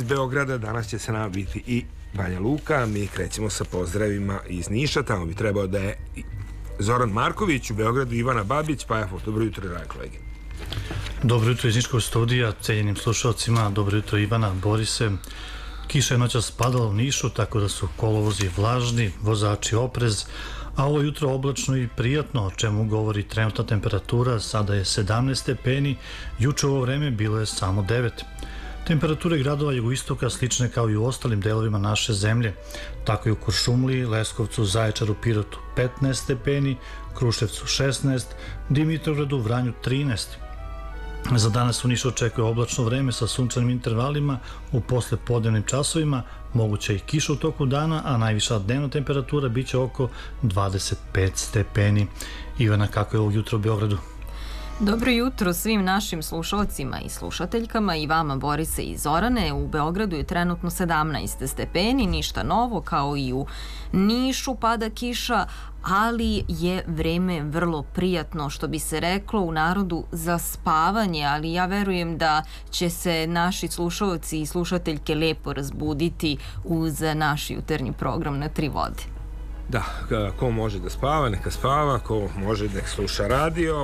Beograda. Danas će se nama biti i Banja Luka. Mi krećemo sa pozdravima iz Niša. Tamo bi trebao da je Zoran Marković, u Beogradu Ivana Babić. Pa evo, dobro jutro, dragi kolege. Dobro jutro iz Niškog studija, cenjenim slušalcima. Dobro jutro Ivana, Borise. Kiša je noćas padala u Nišu, tako da su kolovozi vlažni, vozači oprez, a ovo jutro oblačno i prijatno, o čemu govori trenutna temperatura. Sada je 17 stepeni, juče ovo vreme bilo je samo 9. Temperature gradova jugoistoka slične kao i u ostalim delovima naše zemlje. Tako i u Kuršumliji, Leskovcu, Zaječaru, Pirotu 15 stepeni, Kruševcu 16, Dimitrovgradu, Vranju 13. Za danas u Nišu očekuje oblačno vreme sa sunčanim intervalima u poslepodnevnim časovima, moguća i kiša u toku dana, a najviša dnevna temperatura biće oko 25 stepeni. Ivana, kako je ovo jutro u Beogradu? Dobro jutro svim našim slušalcima i slušateljkama i vama, Borise i Zorane. U Beogradu je trenutno 17 stepeni, ništa novo, kao i u Nišu pada kiša, ali je vreme vrlo prijatno, što bi se reklo u narodu, za spavanje, ali ja verujem da će se naši slušalci i slušateljke lepo razbuditi uz naš jutarnji program na Tri vode. Da, ko može da spava, neka spava, ko može da sluša radio,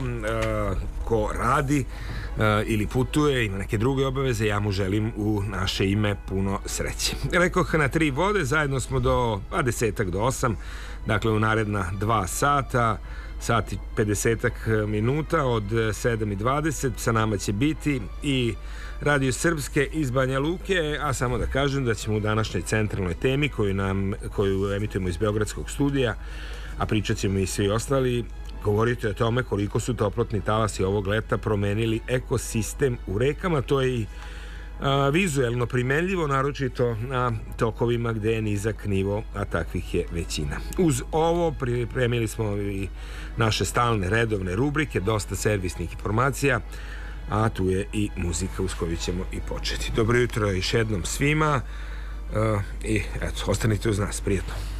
ko radi ili putuje, ima neke druge obaveze, ja mu želim u naše ime puno sreće. Rekoh, na Tri vode, zajedno smo do 10 do 8, dakle u naredna 2 sata, sat i 50 minuta od 7:20, sa nama će biti i Radio Srpske iz Banja Luke, a samo da kažem da ćemo u današnjoj centralnoj temi koju emitujemo iz Beogradskog studija, a pričat ćemo i svi ostali, govoriti o tome koliko su toplotni talasi ovog leta promenili ekosistem u rekama. To je i vizuelno primenljivo, naročito na tokovima gde je nizak nivo, a takvih je većina. Uz ovo pripremili smo i naše stalne redovne rubrike, dosta servisnih informacija, a tu je i muzika uz koju ćemo i početi. Dobro jutro još jednom svima i eto, ostanite uz nas, prijatno.